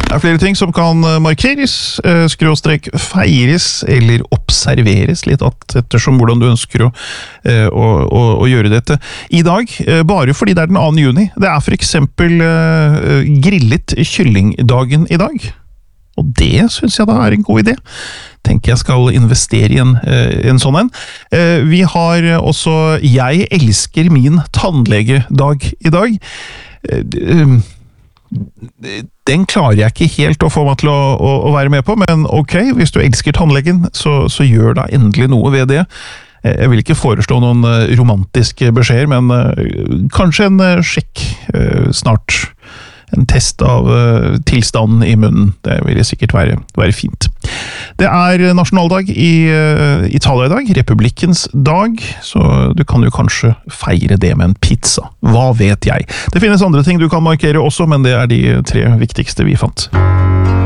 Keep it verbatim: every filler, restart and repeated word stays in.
Det er flere ting som kan markeres, skråstrek feires eller observeres litt ettersom hvordan du ønsker å, å, å, å gjøre dette. I dag, bare fordi det er den andre juni, det er for eksempel grillet kyllingdagen i dag. Og det synes jeg da er en god idé. Tenker jeg skal investere i en, en sånn en. Vi har også Jeg elsker min tannlegedag i dag. Den klarer jeg ikke helt å få meg til å, å, å være med på, men ok, hvis du elsker tannlegen, så, så gjør da endelig noe ved det. Jeg vil ikke foreslå noen romantiske beskjeder, men kanskje en sjekk snart. En test av uh, tilstanden i munnen. Det vil sikkert være, være fint. Det er nasjonaldag i uh, Italia i dag, republikkens dag, så du kan jo kanskje feire det med en pizza. Hva vet jeg? Det finnes andre ting du kan markere også, men det er de tre viktigste vi fant.